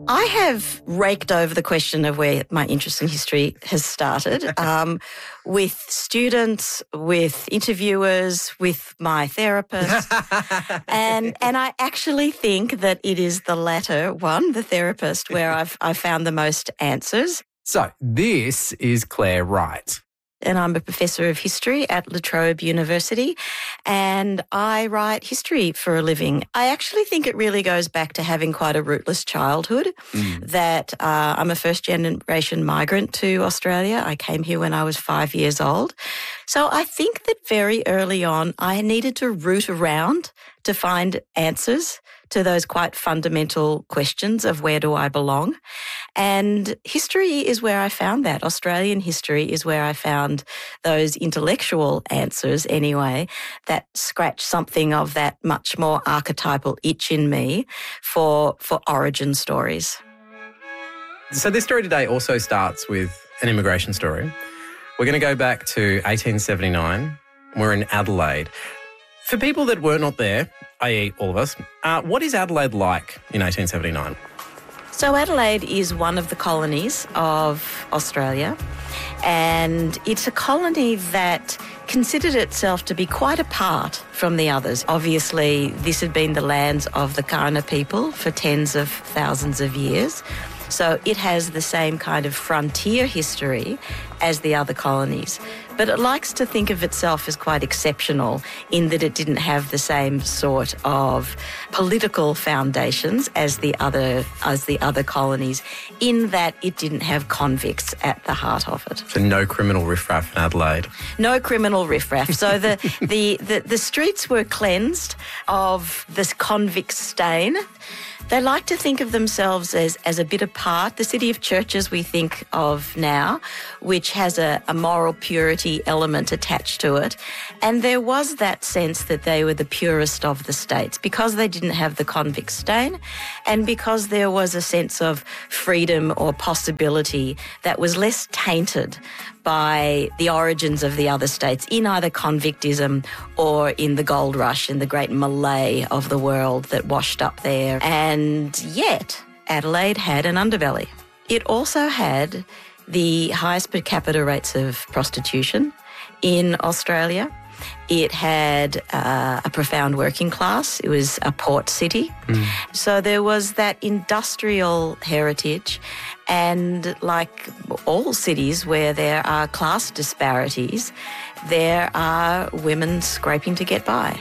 I have raked over the question of where my interest in history has started with students, with interviewers, with my therapist. and I actually think that it is the latter one, the therapist, where I've found the most answers. So this is Claire Wright. And I'm a professor of history at La Trobe University, and I write history for a living. I actually think it really goes back to having quite a rootless childhood, that I'm a first-generation migrant to Australia. I came here when I was 5 years old. So I think that very early on I needed to root around to find answers to those quite fundamental questions of where do I belong. And history is where I found that. Australian history is where I found those intellectual answers anyway that scratch something of that much more archetypal itch in me for origin stories. So this story today also starts with an immigration story. We're going to go back to 1879. We're in Adelaide. For people that were not there, i.e. all of us, what is Adelaide like in 1879? So Adelaide is one of the colonies of Australia, and it's a colony that considered itself to be quite apart from the others. Obviously, this had been the lands of the Kaurna people for tens of thousands of years. So it has the same kind of frontier history as the other colonies. But it likes to think of itself as quite exceptional in that it didn't have the same sort of political foundations as the other colonies, in that it didn't have convicts at the heart of it. So no criminal riffraff in Adelaide? No criminal riffraff. So the streets were cleansed of this convict stain. They like to think of themselves as a bit apart. The city of churches we think of now, which has a moral purity element attached to it. And there was that sense that they were the purest of the states because they didn't have the convict stain and because there was a sense of freedom or possibility that was less tainted by the origins of the other states in either convictism or in the gold rush, in the great Malay of the world that washed up there. And yet, Adelaide had an underbelly. It also had the highest per capita rates of prostitution in Australia. It had a profound working class. It was a port city. So there was that industrial heritage. And like all cities where there are class disparities, there are women scraping to get by.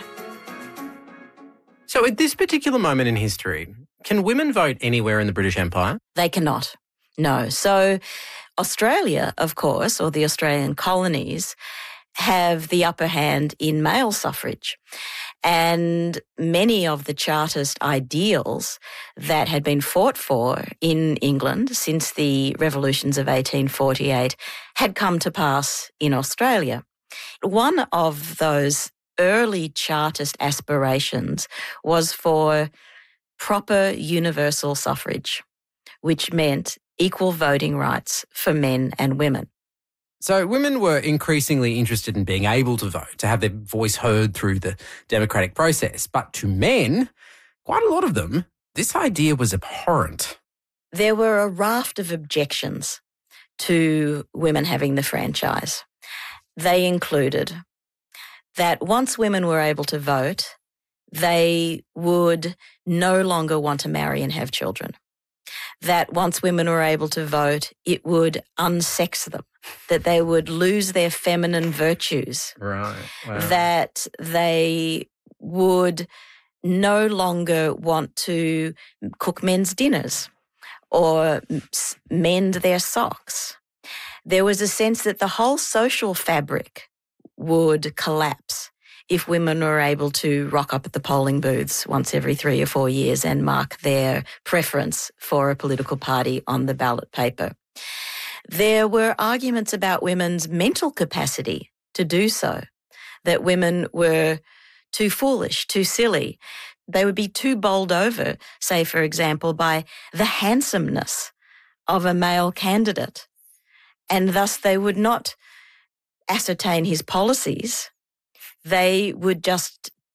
So at this particular moment in history, can women vote anywhere in the British Empire? They cannot, no. So Australia, of course, or the Australian colonies, have the upper hand in male suffrage. And many of the Chartist ideals that had been fought for in England since the revolutions of 1848 had come to pass in Australia. One of those early Chartist aspirations was for proper universal suffrage, which meant equal voting rights for men and women. So women were increasingly interested in being able to vote, to have their voice heard through the democratic process. But to men, quite a lot of them, this idea was abhorrent. There were a raft of objections to women having the franchise. They included that once women were able to vote, they would no longer want to marry and have children. That once women were able to vote, it would unsex them, that they would lose their feminine virtues. Right. Wow. That they would no longer want to cook men's dinners or mend their socks. There was a sense that the whole social fabric would collapse if women were able to rock up at the polling booths once every 3 or 4 years and mark their preference for a political party on the ballot paper. There were arguments about women's mental capacity to do so, that women were too foolish, too silly. They would be too bowled over, say, for example, by the handsomeness of a male candidate, and thus they would not ascertain his policies. They would just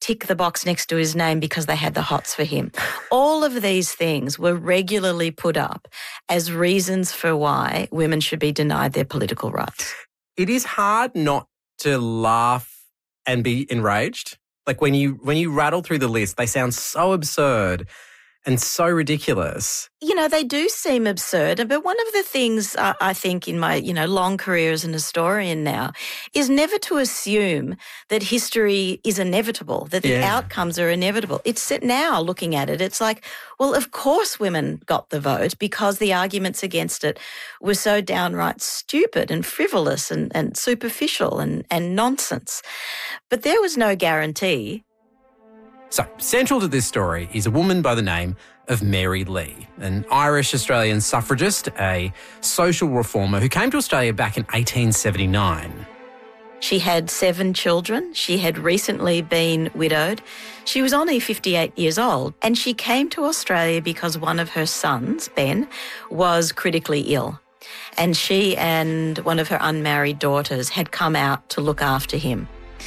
tick the box next to his name because they had the hots for him. All of these things were regularly put up as reasons for why women should be denied their political rights. It is hard not to laugh and be enraged. Like when you rattle through the list, they sound so absurd and so ridiculous. You know, they do seem absurd, but one of the things I think in my, long career as an historian now is never to assume that history is inevitable, that the outcomes are inevitable. It's now looking at it, it's like, well, of course women got the vote because the arguments against it were so downright stupid and frivolous and superficial and nonsense. But there was no guarantee. So, central to this story is a woman by the name of Mary Lee, an Irish-Australian suffragist, a social reformer who came to Australia back in 1879. She had 7 children. She had recently been widowed. She was only 58 years old, and she came to Australia because one of her sons, Ben, was critically ill. And she and one of her unmarried daughters had come out to look after him.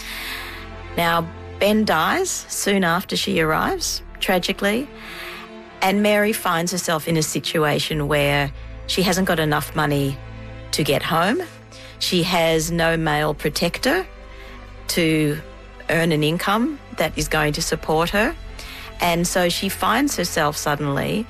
Now, Ben dies soon after she arrives, tragically, and Mary finds herself in a situation where she hasn't got enough money to get home. She has no male protector to earn an income that is going to support her. And so she finds herself suddenly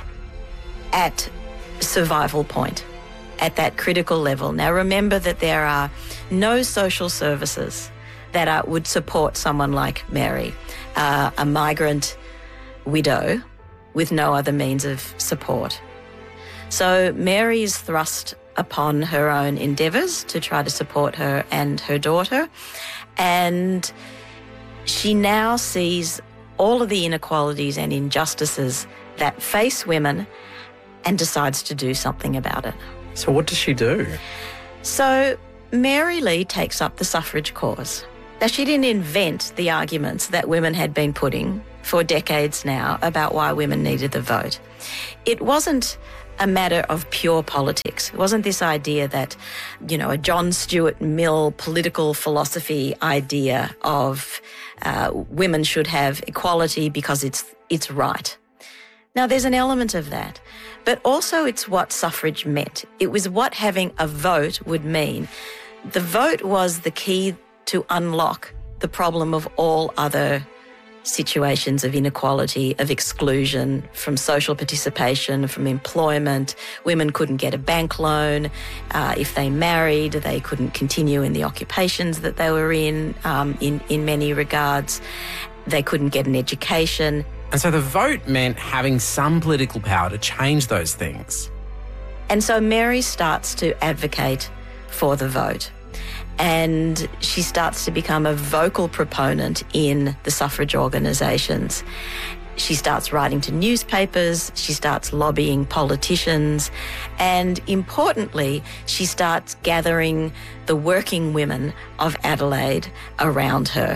at survival point, at that critical level. Now, remember that there are no social services that would support someone like Mary, a migrant widow with no other means of support. So Mary is thrust upon her own endeavours to try to support her and her daughter, and she now sees all of the inequalities and injustices that face women and decides to do something about it. So what does she do? So Mary Lee takes up the suffrage cause. Now, she didn't invent the arguments that women had been putting for decades now about why women needed the vote. It wasn't a matter of pure politics. It wasn't this idea that, a John Stuart Mill political philosophy idea of women should have equality because it's right. Now, there's an element of that, but also it's what suffrage meant. It was what having a vote would mean. The vote was the key to unlock the problem of all other situations of inequality, of exclusion, from social participation, from employment. Women couldn't get a bank loan. If they married, they couldn't continue in the occupations that they were in many regards. They couldn't get an education. And so the vote meant having some political power to change those things. And so Mary starts to advocate for the vote. And she starts to become a vocal proponent in the suffrage organisations. She starts writing to newspapers, she starts lobbying politicians, and importantly, she starts gathering the working women of Adelaide around her.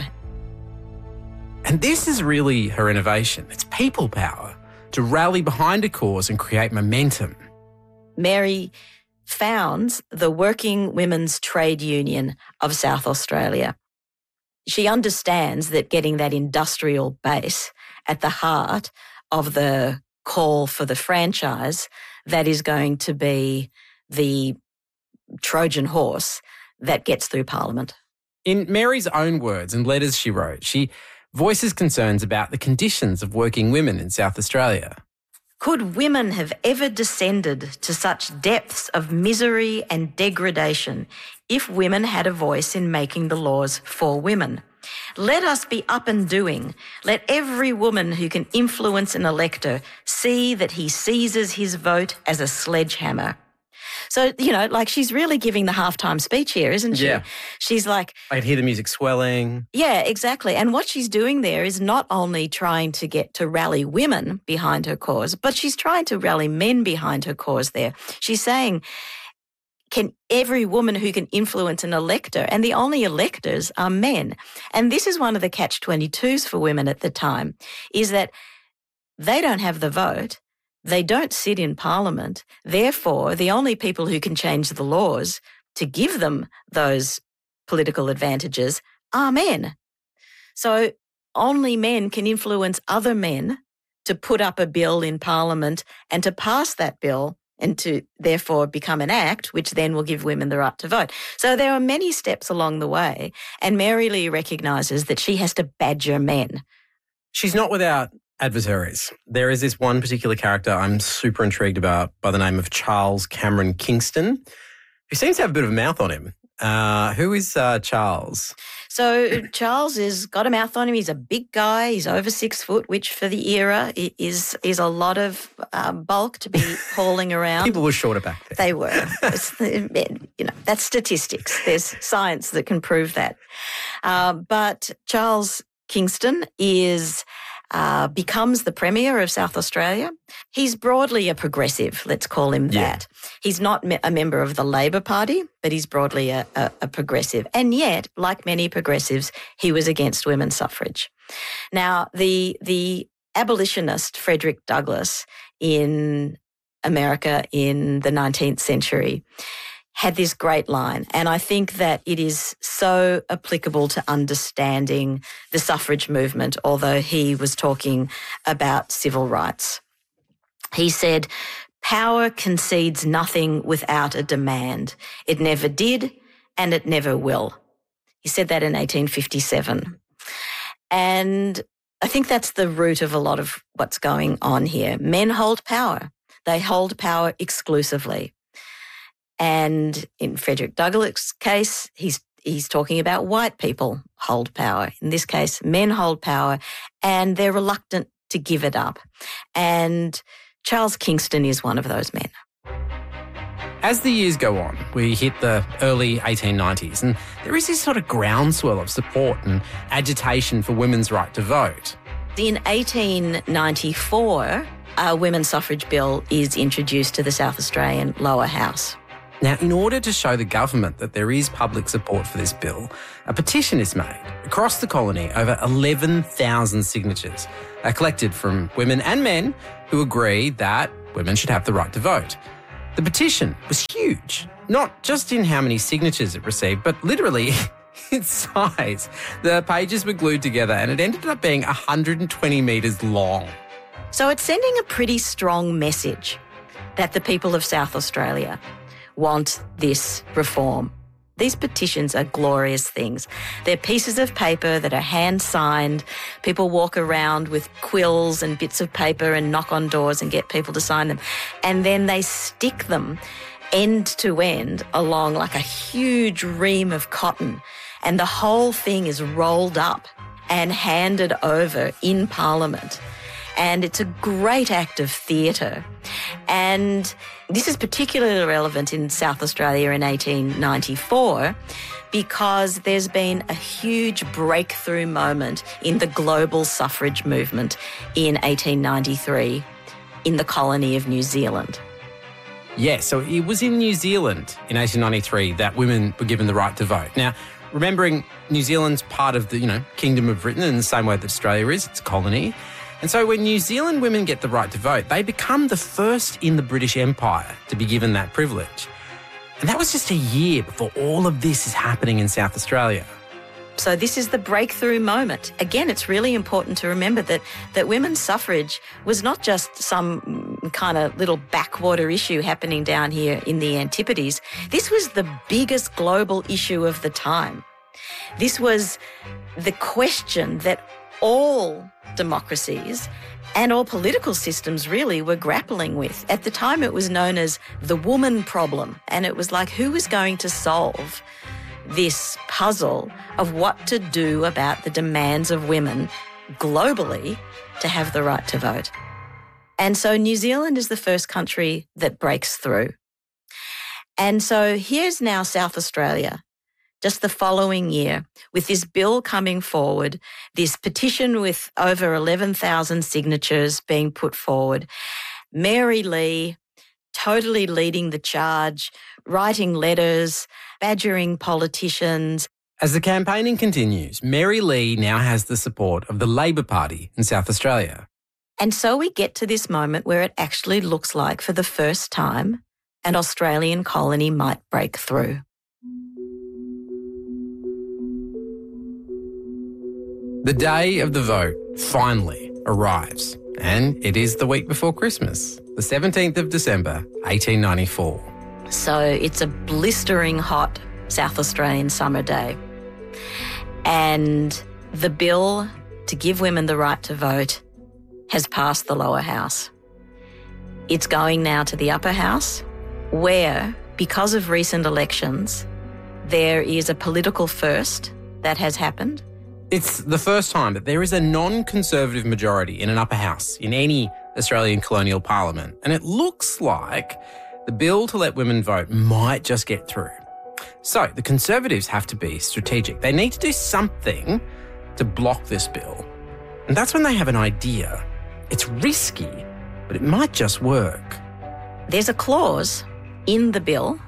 And this is really her innovation. It's people power, to rally behind a cause and create momentum. Mary founds the Working Women's Trade Union of South Australia. She understands that getting that industrial base at the heart of the call for the franchise, that is going to be the Trojan horse that gets through Parliament. In Mary's own words and letters she wrote, she voices concerns about the conditions of working women in South Australia. Could women have ever descended to such depths of misery and degradation if women had a voice in making the laws for women? Let us be up and doing. Let every woman who can influence an elector see that he seizes his vote as a sledgehammer. So, she's really giving the halftime speech here, isn't she? Yeah. She's like... I could hear the music swelling. Yeah, exactly. And what she's doing there is not only trying to get to rally women behind her cause, but she's trying to rally men behind her cause there. She's saying, can every woman who can influence an elector, and the only electors are men. And this is one of the catch-22s for women at the time, is that they don't have the vote. They don't sit in Parliament. Therefore, the only people who can change the laws to give them those political advantages are men. So only men can influence other men to put up a bill in Parliament and to pass that bill and to therefore become an act, which then will give women the right to vote. So there are many steps along the way, and Mary Lee recognises that she has to badger men. She's not without adversaries. There is this one particular character I'm super intrigued about by the name of Charles Cameron Kingston, who seems to have a bit of a mouth on him. Who is Charles? So Charles has got a mouth on him. He's a big guy. He's over 6 foot, which for the era is a lot of bulk to be hauling around. People were shorter back then. They were. That's statistics. There's science that can prove that. But Charles Kingston becomes the Premier of South Australia. He's broadly a progressive, let's call him that. He's not a member of the Labor Party, but he's broadly a progressive. And yet, like many progressives, he was against women's suffrage. Now, the abolitionist Frederick Douglass in America in the 19th century had this great line, and I think that it is so applicable to understanding the suffrage movement, although he was talking about civil rights. He said, "Power concedes nothing without a demand. It never did, and it never will." He said that in 1857. And I think that's the root of a lot of what's going on here. Men hold power. They hold power exclusively. And in Frederick Douglass' case, he's talking about white people hold power. In this case, men hold power and they're reluctant to give it up. And Charles Kingston is one of those men. As the years go on, we hit the early 1890s and there is this sort of groundswell of support and agitation for women's right to vote. In 1894, a women's suffrage bill is introduced to the South Australian lower house. Now, in order to show the government that there is public support for this bill, a petition is made. Across the colony, over 11,000 signatures are collected from women and men who agree that women should have the right to vote. The petition was huge, not just in how many signatures it received, but literally its size. The pages were glued together and it ended up being 120 metres long. So it's sending a pretty strong message that the people of South Australia want this reform. These petitions are glorious things. They're pieces of paper that are hand-signed. People walk around with quills and bits of paper and knock on doors and get people to sign them. And then they stick them end to end along like a huge ream of cotton. And the whole thing is rolled up and handed over in Parliament. And it's a great act of theatre. And this is particularly relevant in South Australia in 1894 because there's been a huge breakthrough moment in the global suffrage movement in 1893 in the colony of New Zealand. Yes, so it was in New Zealand in 1893 that women were given the right to vote. Now, remembering New Zealand's part of the, Kingdom of Britain in the same way that Australia is, it's a colony. And so when New Zealand women get the right to vote, they become the first in the British Empire to be given that privilege. And that was just a year before all of this is happening in South Australia. So this is the breakthrough moment. Again, it's really important to remember that women's suffrage was not just some kind of little backwater issue happening down here in the Antipodes. This was the biggest global issue of the time. This was the question that all democracies and all political systems really were grappling with. At the time, it was known as the woman problem. And it was like, who was going to solve this puzzle of what to do about the demands of women globally to have the right to vote? And so New Zealand is the first country that breaks through. And so here's now South Australia, just the following year, with this bill coming forward, this petition with over 11,000 signatures being put forward, Mary Lee totally leading the charge, writing letters, badgering politicians. As the campaigning continues, Mary Lee now has the support of the Labor Party in South Australia. And so we get to this moment where it actually looks like, for the first time, an Australian colony might break through. The day of the vote finally arrives, and it is the week before Christmas, the 17th of December, 1894. So it's a blistering hot South Australian summer day. And the bill to give women the right to vote has passed the lower house. It's going now to the upper house, where, because of recent elections, there is a political first that has happened. It's the first time that there is a non-conservative majority in an upper house in any Australian colonial parliament. And it looks like the bill to let women vote might just get through. So the Conservatives have to be strategic. They need to do something to block this bill. And that's when they have an idea. It's risky, but it might just work. There's a clause in the bill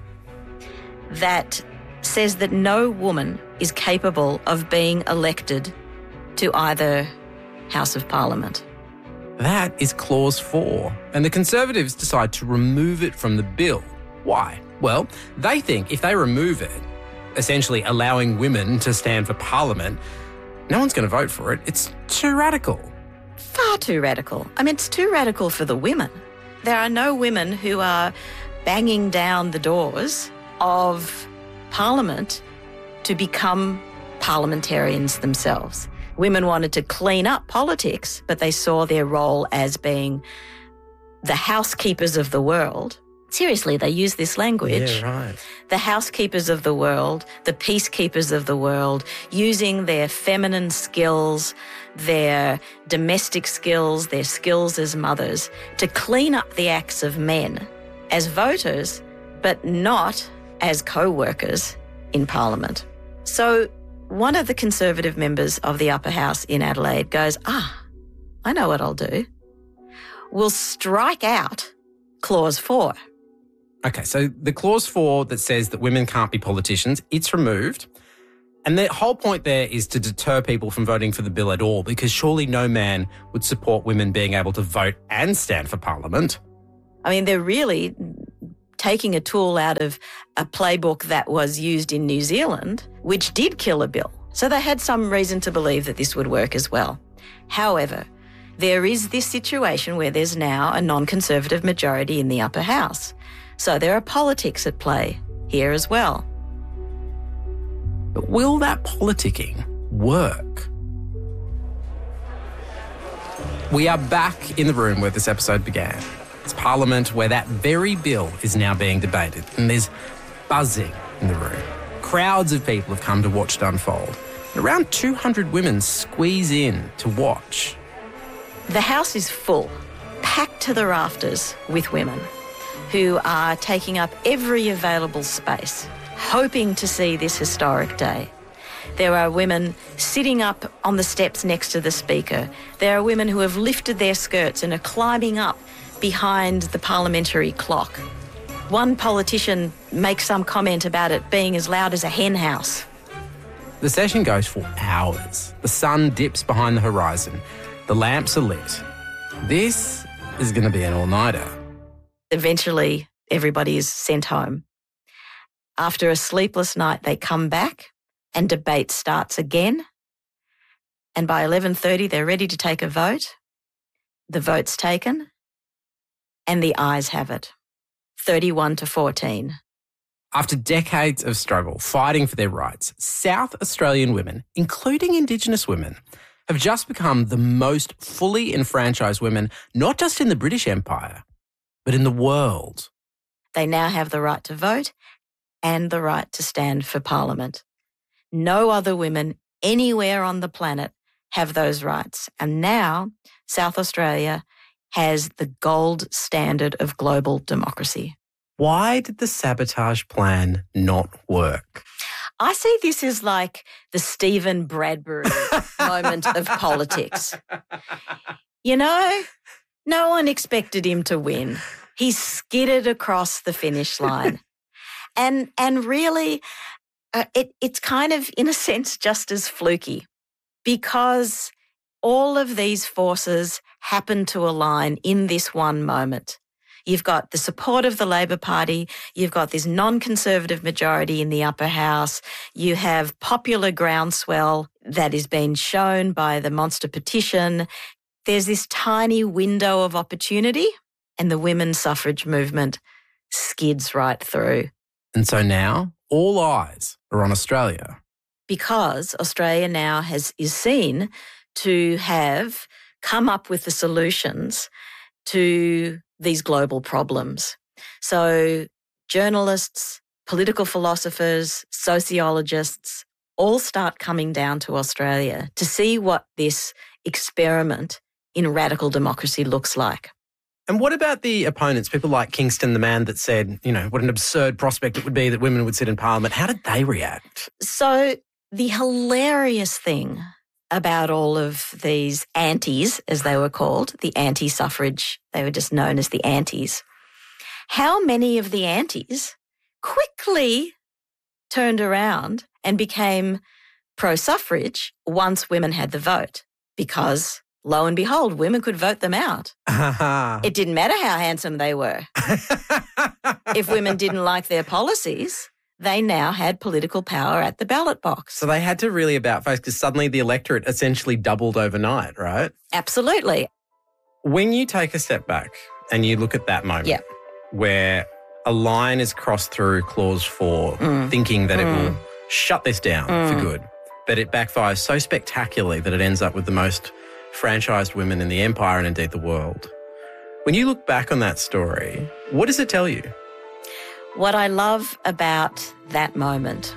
that says that no woman is capable of being elected to either House of Parliament. That is Clause 4, and the Conservatives decide to remove it from the bill. Why? Well, they think if they remove it, essentially allowing women to stand for Parliament, no one's going to vote for it. It's too radical. Far too radical. I mean, it's too radical for the women. There are no women who are banging down the doors of Parliament to become parliamentarians themselves. Women wanted to clean up politics, but they saw their role as being the housekeepers of the world. Seriously, they use this language. Yeah, right. The housekeepers of the world, the peacekeepers of the world, using their feminine skills, their domestic skills, their skills as mothers, to clean up the acts of men as voters, but not as co-workers in Parliament. So one of the Conservative members of the upper house in Adelaide goes, I know what I'll do. We'll strike out Clause 4. Okay, so the Clause 4 that says that women can't be politicians, it's removed. And the whole point there is to deter people from voting for the bill at all, because surely no man would support women being able to vote and stand for Parliament. I mean, they're really taking a tool out of a playbook that was used in New Zealand, which did kill a bill. So they had some reason to believe that this would work as well. However, there is this situation where there's now a non-conservative majority in the upper house. So there are politics at play here as well. But will that politicking work? We are back in the room where this episode began. It's Parliament, where that very bill is now being debated, and there's buzzing in the room. Crowds of people have come to watch it unfold. Around 200 women squeeze in to watch. The house is full, packed to the rafters with women who are taking up every available space, hoping to see this historic day. There are women sitting up on the steps next to the Speaker. There are women who have lifted their skirts and are climbing up behind the parliamentary clock. One politician makes some comment about it being as loud as a hen house. The session goes for hours. The sun dips behind the horizon. The lamps are lit. This is going to be an all-nighter. Eventually, everybody is sent home. After a sleepless night, they come back and debate starts again. And by 11:30, they're ready to take a vote. The vote's taken. And the ayes have it, 31-14. After decades of struggle fighting for their rights, South Australian women, including Indigenous women, have just become the most fully enfranchised women, not just in the British Empire, but in the world. They now have the right to vote and the right to stand for Parliament. No other women anywhere on the planet have those rights. And now South Australia has the gold standard of global democracy. Why did the sabotage plan not work? I see this as like the Stephen Bradbury moment of politics. You know, no one expected him to win. He skidded across the finish line. And really, it's kind of, in a sense, just as fluky, because all of these forces happen to align in this one moment. You've got the support of the Labor Party. You've got this non-conservative majority in the upper house. You have popular groundswell that is being shown by the monster petition. There's this tiny window of opportunity, and the women's suffrage movement skids right through. And so now all eyes are on Australia. Because Australia now is seen to have come up with the solutions to these global problems. So journalists, political philosophers, sociologists all start coming down to Australia to see what this experiment in radical democracy looks like. And what about the opponents, people like Kingston, the man that said, what an absurd prospect it would be that women would sit in Parliament? How did they react? So the hilarious thing about all of these antis, as they were called, the anti-suffrage, they were just known as the antis, how many of the antis quickly turned around and became pro-suffrage once women had the vote, because lo and behold, women could vote them out. It didn't matter how handsome they were. If women didn't like their policies, they now had political power at the ballot box. So they had to really about face, because suddenly the electorate essentially doubled overnight, right? Absolutely. When you take a step back and you look at that moment where a line is crossed through Clause 4, thinking that it will shut this down for good, but it backfires so spectacularly that it ends up with the most franchised women in the empire and indeed the world. When you look back on that story, what does it tell you? What I love about that moment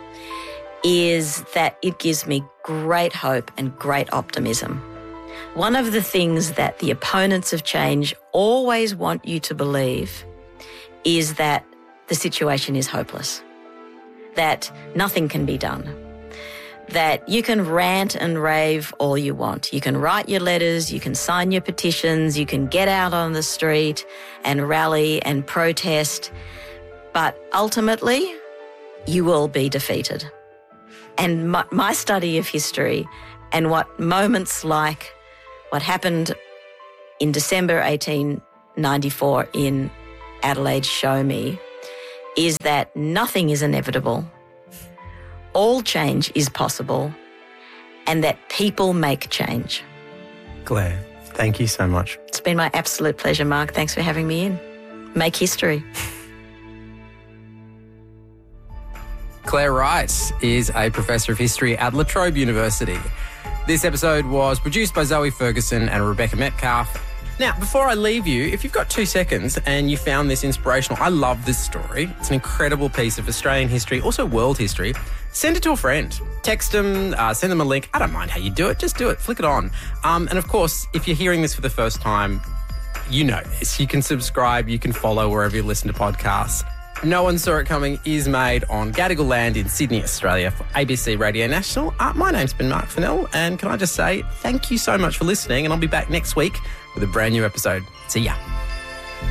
is that it gives me great hope and great optimism. One of the things that the opponents of change always want you to believe is that the situation is hopeless, that nothing can be done, that you can rant and rave all you want. You can write your letters, you can sign your petitions, you can get out on the street and rally and protest, but ultimately you will be defeated. And my study of history and what moments like what happened in December 1894 in Adelaide show me is that nothing is inevitable. All change is possible, and that people make change. Claire, thank you so much. It's been my absolute pleasure, Mark. Thanks for having me in. Make history. Claire Wright is a professor of history at La Trobe University. This episode was produced by Zoe Ferguson and Rebecca Metcalf. Now, before I leave you, if you've got 2 seconds and you found this inspirational, I love this story. It's an incredible piece of Australian history, also world history. Send it to a friend. Text them, send them a link. I don't mind how you do it. Just do it. Flick it on. And of course, if you're hearing this for the first time, you know this. You can subscribe. You can follow wherever you listen to podcasts. No One Saw It Coming is made on Gadigal land in Sydney, Australia for ABC Radio National. My name's been Mark Fennell, and can I just say thank you so much for listening, and I'll be back next week with a brand new episode. See ya.